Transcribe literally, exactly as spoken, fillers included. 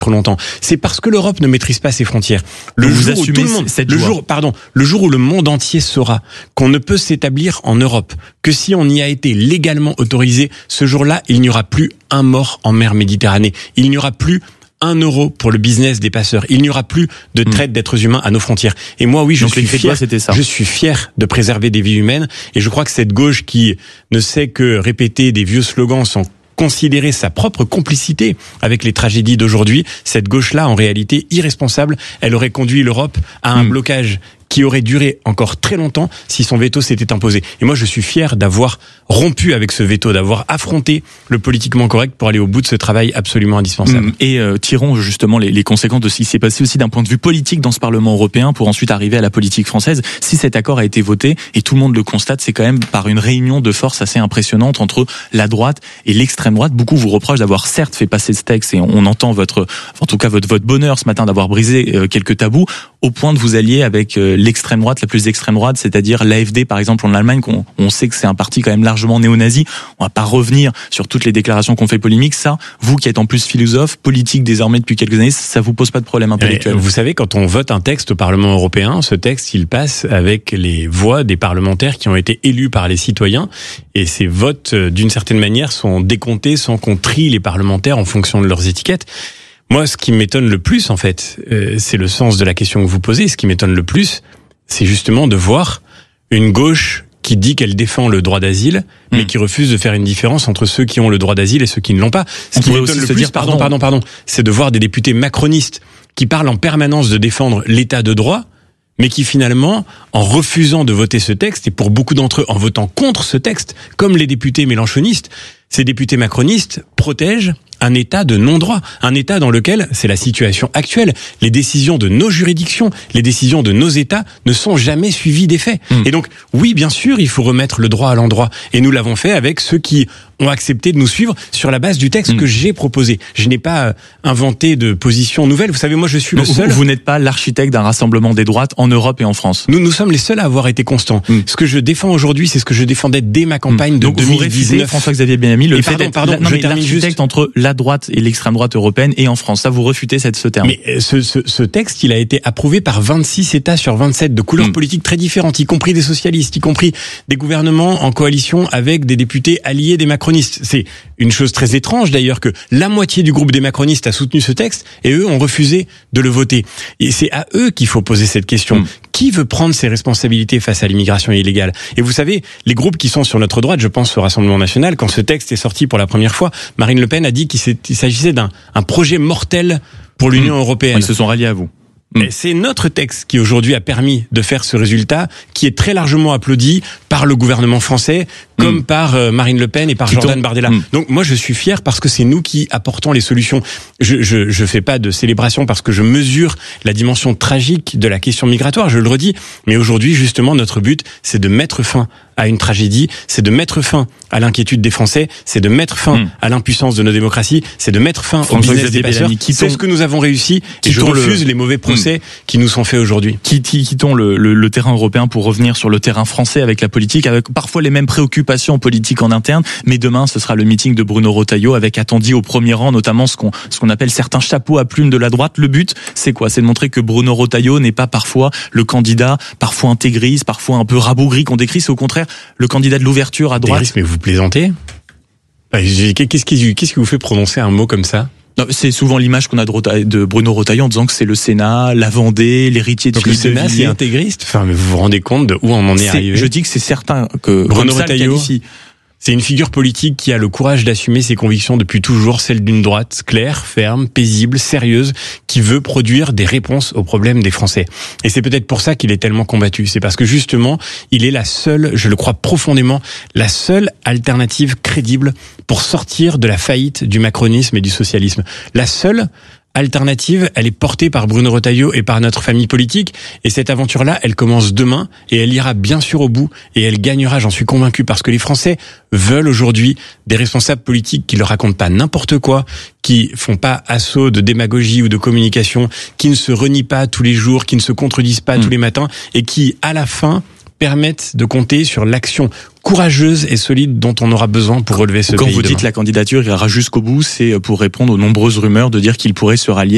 trop longtemps. C'est parce que l'Europe ne maîtrise pas ses frontières. Le Donc jour vous où tout le monde, le joie. jour, pardon, le jour où le monde entier saura qu'on ne peut s'établir en Europe que si on y a été légalement autorisé, ce jour-là, il n'y aura plus un mort en mer Méditerranée. Il n'y aura plus un euro pour le business des passeurs. Il n'y aura plus de traite mmh. d'êtres humains à nos frontières. Et moi, oui, je Donc suis fier. C'était ça. Je suis fier de préserver des vies humaines. Et je crois que cette gauche qui ne sait que répéter des vieux slogans sans considérer sa propre complicité avec les tragédies d'aujourd'hui, cette gauche-là, en réalité irresponsable, elle aurait conduit l'Europe à un mmh. blocage qui aurait duré encore très longtemps si son veto s'était imposé. Et moi, je suis fier d'avoir rompu avec ce veto, d'avoir affronté le politiquement correct pour aller au bout de ce travail absolument indispensable. Mmh. Et euh, tirons justement les, les conséquences de ce qui s'est passé aussi d'un point de vue politique dans ce Parlement européen pour ensuite arriver à la politique française. Si cet accord a été voté, et tout le monde le constate, c'est quand même par une réunion de force assez impressionnante entre la droite et l'extrême droite. Beaucoup vous reprochent d'avoir certes fait passer ce texte, et on, on entend votre, en tout cas votre, votre bonheur ce matin d'avoir brisé euh, quelques tabous, au point de vous allier avec euh, l'extrême droite, la plus extrême droite, c'est-à-dire l'A F D par exemple en Allemagne, qu'on on sait que c'est un parti quand même largement néo-nazi. On va pas revenir sur toutes les déclarations qu'on fait polémiques. Ça, vous qui êtes en plus philosophe, politique désormais depuis quelques années, ça vous pose pas de problème intellectuel? Vous savez, quand on vote un texte au Parlement européen, ce texte, il passe avec les voix des parlementaires qui ont été élus par les citoyens, et ces votes, d'une certaine manière, sont décomptés sans qu'on trie les parlementaires en fonction de leurs étiquettes. Moi, ce qui m'étonne le plus, en fait, euh, c'est le sens de la question que vous posez. Ce qui m'étonne le plus, c'est justement de voir une gauche qui dit qu'elle défend le droit d'asile, mmh. mais qui refuse de faire une différence entre ceux qui ont le droit d'asile et ceux qui ne l'ont pas. Ce On qui m'étonne le plus, dire, pardon, pardon, pardon, c'est de voir des députés macronistes qui parlent en permanence de défendre l'état de droit, mais qui finalement, en refusant de voter ce texte, et pour beaucoup d'entre eux en votant contre ce texte, comme les députés mélenchonistes, ces députés macronistes protègent un état de non-droit, un état dans lequel, c'est la situation actuelle, les décisions de nos juridictions, les décisions de nos États ne sont jamais suivies des faits. Mmh. Et donc, oui, bien sûr, il faut remettre le droit à l'endroit. Et nous l'avons fait avec ceux qui ont accepté de nous suivre sur la base du texte mmh. que j'ai proposé. Je n'ai pas inventé de position nouvelle. Vous savez, moi, je suis le vous, seul... Vous n'êtes pas l'architecte d'un rassemblement des droites en Europe et en France. Nous, nous sommes les seuls à avoir été constants. Mmh. Ce que je défends aujourd'hui, c'est ce que je défendais dès ma campagne mmh. de donc deux mille dix-neuf. Donc vous refusez, François-Xavier Bellamy, le et fait pardon, d'être pardon, non, je mais termine l'architecte juste... entre la droite et l'extrême droite européenne et en France. Ça, vous refutez cette, ce terme. Mais ce, ce, ce texte, il a été approuvé par vingt-six États sur vingt-sept de couleurs mmh. politiques très différentes, y compris des socialistes, y compris des gouvernements en coalition avec des députés alliés des macronistes. C'est une chose très étrange d'ailleurs que la moitié du groupe des macronistes a soutenu ce texte et eux ont refusé de le voter. Et c'est à eux qu'il faut poser cette question. Mmh. Qui veut prendre ses responsabilités face à l'immigration illégale? Et vous savez, les groupes qui sont sur notre droite, je pense au Rassemblement National, quand ce texte est sorti pour la première fois, Marine Le Pen a dit qu'il s'agissait d'un un projet mortel pour l'Union mmh. européenne. Ils se sont ralliés à vous. Mmh. C'est notre texte qui aujourd'hui a permis de faire ce résultat, qui est très largement applaudi par le gouvernement français, comme mmh. par euh, Marine Le Pen et par qui Jordan tombe. Bardella. Mmh. Donc moi je suis fier parce que c'est nous qui apportons les solutions. Je je je fais pas de célébration parce que je mesure la dimension tragique de la question migratoire, je le redis, mais aujourd'hui justement notre but c'est de mettre fin à une tragédie, c'est de mettre fin à l'inquiétude des Français, c'est de mettre fin mmh. à l'impuissance de nos démocraties, c'est de mettre fin au business des passeurs. C'est ce que nous avons réussi et je refuse le... les mauvais procès mmh. qui nous sont faits aujourd'hui. Quittons le, le, le terrain européen pour revenir sur le terrain français avec la politique, avec parfois les mêmes préoccupations politiques en interne, mais demain ce sera le meeting de Bruno Retailleau avec attendu au premier rang notamment ce qu'on ce qu'on appelle certains chapeaux à plumes de la droite. Le but c'est quoi? C'est de montrer que Bruno Retailleau n'est pas parfois le candidat, parfois intégriste, parfois un peu rabougri qu'on décrit, c'est au contraire le candidat de l'ouverture à droite. Mais vous plaisantez? Qu'est-ce qui, qu'est-ce qui vous fait prononcer un mot comme ça? C'est souvent l'image qu'on a de, Rota- de Bruno Retailleau en disant que c'est le Sénat, la Vendée, l'héritier de Donc le Sénat, c'est intégriste. Enfin, mais vous vous rendez compte de où on en est, est arrivé? Je dis que c'est certain que Bruno Retailleau, c'est une figure politique qui a le courage d'assumer ses convictions depuis toujours, celle d'une droite claire, ferme, paisible, sérieuse, qui veut produire des réponses aux problèmes des Français. Et c'est peut-être pour ça qu'il est tellement combattu. C'est parce que justement, il est la seule, je le crois profondément, la seule alternative crédible pour sortir de la faillite du macronisme et du socialisme. La seule alternative, elle est portée par Bruno Retailleau et par notre famille politique. Et cette aventure-là, elle commence demain et elle ira bien sûr au bout et elle gagnera, j'en suis convaincu, parce que les Français veulent aujourd'hui des responsables politiques qui leur racontent pas n'importe quoi, qui font pas assaut de démagogie ou de communication, qui ne se renient pas tous les jours, qui ne se contredisent pas mmh. tous les matins et qui, à la fin, permettent de compter sur l'action courageuse et solide dont on aura besoin pour relever ce Quand pays vous demain. dites la candidature ira jusqu'au bout, c'est pour répondre aux nombreuses rumeurs de dire qu'il pourrait se rallier